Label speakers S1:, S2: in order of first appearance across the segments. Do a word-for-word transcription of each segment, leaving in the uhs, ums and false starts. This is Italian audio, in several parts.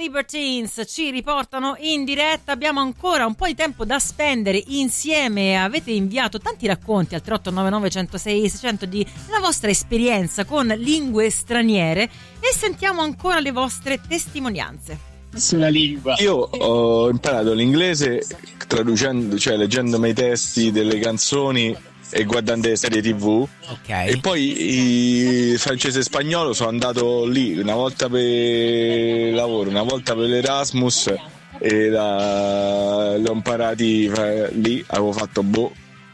S1: Libertines ci riportano in diretta. Abbiamo ancora un po' di tempo da spendere insieme. Avete inviato tanti racconti al tre otto nove nove uno zero sei sei zero zero di la vostra esperienza con lingue straniere e sentiamo ancora le vostre testimonianze.
S2: Sulla lingua.
S3: Io ho imparato l'inglese traducendo, cioè leggendomi i testi delle canzoni e guardando le serie tivù.
S4: Okay.
S3: E poi il francese e spagnolo sono andato lì una volta per lavoro, una volta per l'Erasmus e la, l'ho imparati lì, avevo fatto boh,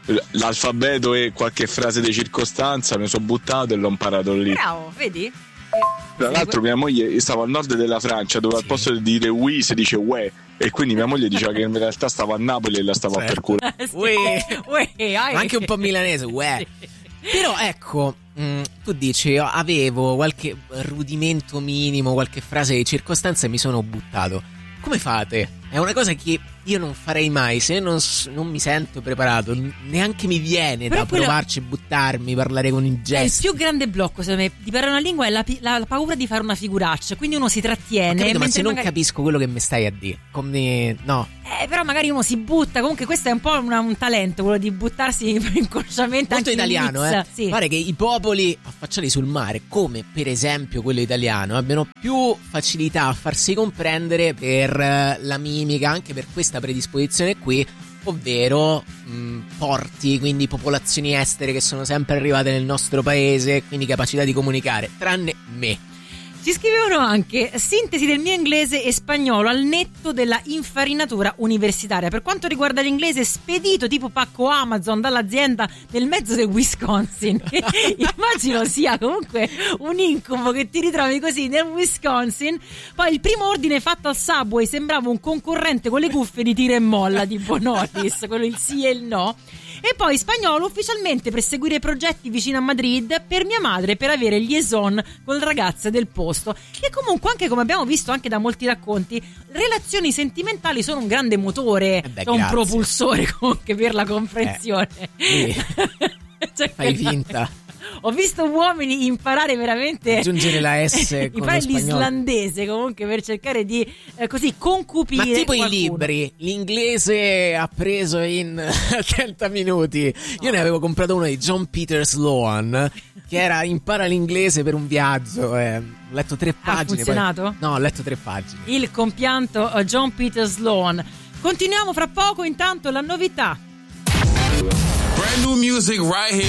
S3: l'alfabeto e qualche frase di circostanza, mi sono buttato e l'ho imparato lì.
S1: Bravo, vedi?
S3: Tra l'altro mia moglie stava al nord della Francia dove sì. al posto di dire oui si dice ouais, e quindi mia moglie diceva che in realtà stava a Napoli e la stava certo. per culo.
S1: Sì. Uè, uè,
S4: anche un po' milanese, uè. Sì. Però ecco, mh, tu dici avevo qualche rudimento minimo, qualche frase di circostanza e mi sono buttato. Come fate? È una cosa che io non farei mai, se non, non mi sento preparato, neanche mi viene Però da quello... provarci, buttarmi, parlare con i gesti.
S1: È il più grande blocco secondo me di parlare una lingua è la, la, la paura di fare una figuraccia, quindi uno si trattiene.
S4: Capito, ma se
S1: magari...
S4: non capisco quello che mi stai a dire, come no?
S1: Eh, però magari uno si butta, comunque questo è un po' una, un talento, quello di buttarsi inconsciamente.
S4: Molto
S1: anche
S4: italiano,
S1: in
S4: eh.
S1: Sì.
S4: Pare che i popoli affacciati sul mare, come per esempio quello italiano, abbiano più facilità a farsi comprendere per la mimica, anche per questa predisposizione qui, ovvero mh, porti, quindi popolazioni estere che sono sempre arrivate nel nostro paese, quindi capacità di comunicare, tranne me.
S1: Ci scrivevano anche sintesi del mio inglese e spagnolo al netto della infarinatura universitaria. Per quanto riguarda l'inglese, spedito tipo pacco Amazon dall'azienda nel mezzo del Wisconsin. Immagino sia comunque un incubo che ti ritrovi così nel Wisconsin. Poi il primo ordine fatto al Subway sembrava un concorrente con le cuffie di tira e molla tipo Notis, quello il sì e il no. E poi spagnolo ufficialmente per seguire progetti vicino a Madrid per mia madre, per avere liaison con le ragazze del posto. E comunque, anche come abbiamo visto anche da molti racconti, relazioni sentimentali sono un grande motore,
S4: eh beh,
S1: un propulsore comunque per la comprensione.
S4: Eh, sì. Cioè, fai finta.
S1: Ho visto uomini imparare veramente
S4: aggiungere la S con
S1: imparare
S4: lo spagnolo.
S1: L'islandese comunque per cercare di eh, così concupire.
S4: Ma tipo
S1: qualcuno.
S4: I libri, l'inglese appreso in trenta minuti. Io ne avevo comprato uno di John Peter Sloan che era impara l'inglese per un viaggio. Eh. Ho letto tre pagine.
S1: Ha funzionato?
S4: Poi... No, ho letto tre pagine.
S1: Il compianto John Peter Sloan. Continuiamo fra poco, intanto la novità.
S5: Brand new music right here.